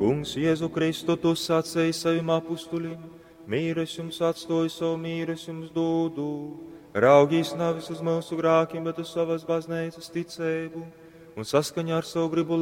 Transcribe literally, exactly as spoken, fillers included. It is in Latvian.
Kungs, Jēzu Kristu, tu sacēji saviem apustulim, mīres jums atstoju, savu mīres jums dodu. Raugīs nevis uz mūsu grākiem, bet uz savas baznīcas ticību un saskaņā ar savu gribu